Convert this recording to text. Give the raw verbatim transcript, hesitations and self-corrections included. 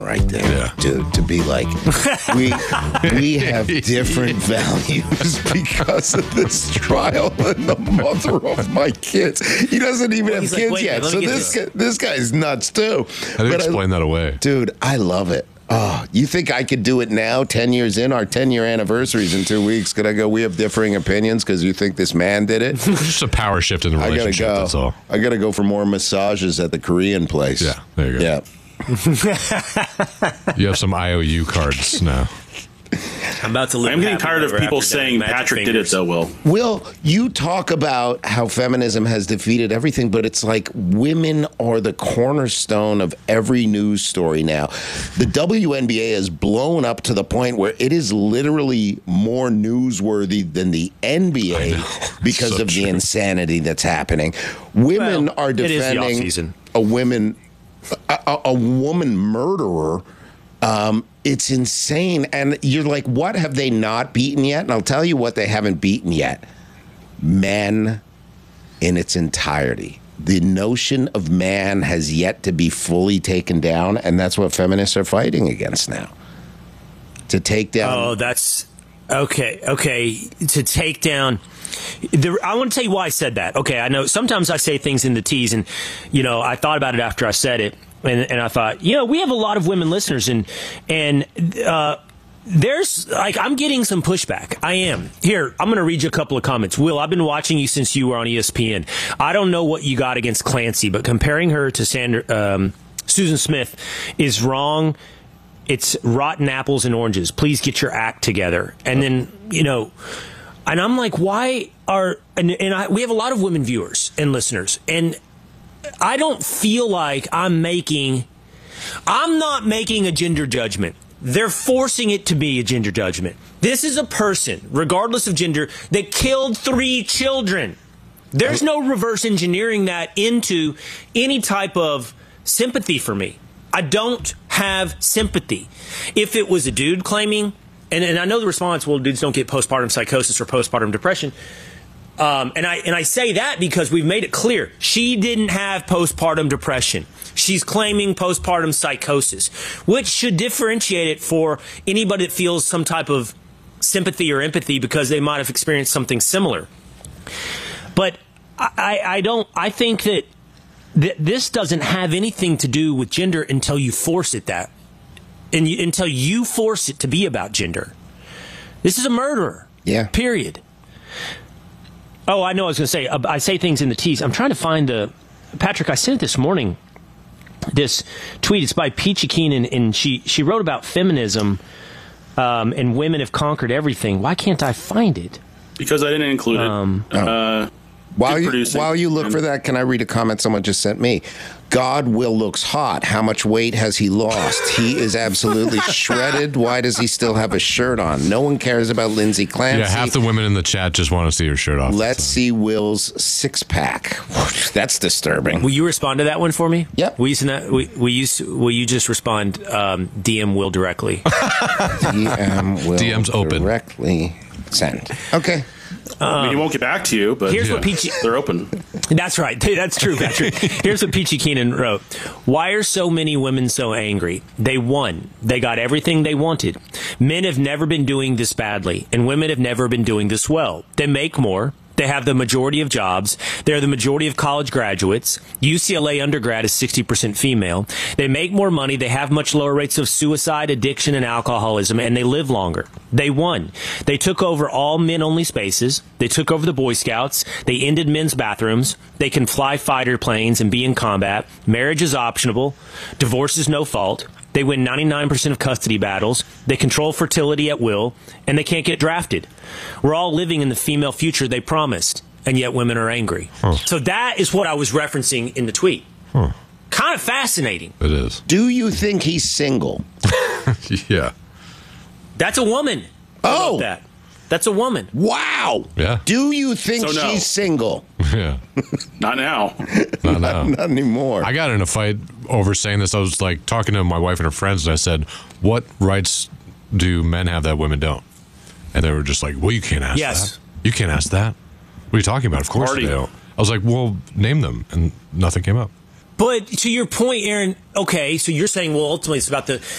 right there yeah. to to be like we we have different values because of this trial and the mother of my kids. He doesn't even well, have kids like, yet, so this guy, this guy is nuts too. How do you explain I, that away, dude? I love it. Oh, you think I could do it now? Ten years in, our ten-year anniversary's in two weeks. Could I go? We have differing opinions because you think this man did it. Just a power shift in the relationship. I gotta go. That's all. I gotta go for more massages at the Korean place. Yeah, there you go. Yeah. You have some I O U cards now. I'm about to live. I'm getting tired of people saying Patrick did it so well. Will, you talk about how feminism has defeated everything, but it's like women are the cornerstone of every news story now. The W N B A has blown up to the point where it is literally more newsworthy than the N B A because so of true. the insanity that's happening. Women well, are defending a women, a, a, a woman murderer. Um, it's insane. And you're like, what have they not beaten yet? And I'll tell you what they haven't beaten yet. Men in its entirety. The notion of man has yet to be fully taken down, and that's what feminists are fighting against now. To take down... Oh, that's... Okay, okay. To take down... The, I want to tell you why I said that. Okay, I know sometimes I say things in the tease, and, you know, I thought about it after I said it. And, and I thought, you know, we have a lot of women listeners, and and uh, there's like I'm getting some pushback. I am. Here, I'm going to read you a couple of comments. Will, I've been watching you since you were on E S P N. I don't know what you got against Clancy, but comparing her to Sandra, um, Susan Smith is wrong. It's rotten apples and oranges. Please get your act together. And then, you know, and I'm like, why are and, and I, we have a lot of women viewers and listeners, and I don't feel like I'm making, I'm not making a gender judgment. They're forcing it to be a gender judgment. This is a person, regardless of gender, that killed three children. There's no reverse engineering that into any type of sympathy for me. I don't have sympathy. If it was a dude claiming, and, and I know the response, well, dudes don't get postpartum psychosis or postpartum depression. Um, and I and I say that because we've made it clear she didn't have postpartum depression. She's claiming postpartum psychosis, which should differentiate it for anybody that feels some type of sympathy or empathy because they might have experienced something similar. But I, I don't. I think that th- this doesn't have anything to do with gender until you force it that, and you, until you force it to be about gender. This is a murderer. Yeah. Period. Oh, I know. I was going to say, uh, I say things in the tease. I'm trying to find the Patrick. I sent it this morning. This tweet. It's by Peachy Keenan, and she she wrote about feminism um, and women have conquered everything. Why can't I find it? Because I didn't include it. Um, uh, while you while you look um, for that, can I read a comment someone just sent me? God, Will looks hot. How much weight has he lost? He is absolutely shredded. Why does he still have a shirt on? No one cares about Lindsay Clancy. Yeah, half the women in the chat just want to see her shirt off. Let's so. see Will's six pack. That's disturbing. Will you respond to that one for me? Yep. Will you, send, will, will you, will you just respond um, D M Will directly? D M Will D M's open. Directly send. Okay. Um, I mean, he won't get back to you, but here's yeah, what Peachy, they're open. That's right. That's true, Patrick. Here's what Peachy Keenan wrote. Why are so many women so angry? They won. They got everything they wanted. Men have never been doing this badly, and women have never been doing this well. They make more. They have the majority of jobs. They're the majority of college graduates. U C L A undergrad is sixty percent female. They make more money. They have much lower rates of suicide, addiction, and alcoholism, and they live longer. They won. They took over all men-only spaces. They took over the Boy Scouts. They ended men's bathrooms. They can fly fighter planes and be in combat. Marriage is optional. Divorce is no fault. They win ninety-nine percent of custody battles. They control fertility at will, and they can't get drafted. We're all living in the female future they promised, and yet women are angry. Huh. So that is what I was referencing in the tweet. Huh. Kind of fascinating. It is. Do you think he's single? Yeah. That's a woman. Oh. That. That's a woman. Wow. Yeah. Do you think So no. she's single? Yeah. Not now. Not now. Not anymore. I got in a fight over saying this. I was like talking to my wife and her friends, and I said, what rights do men have that women don't? And they were just like, well, you can't ask Yes. that. You can't ask that. What are you talking about? Of course Party. they don't. I was like, well, name them. And nothing came up. But to your point, Aaron, okay, so you're saying, well, ultimately it's about the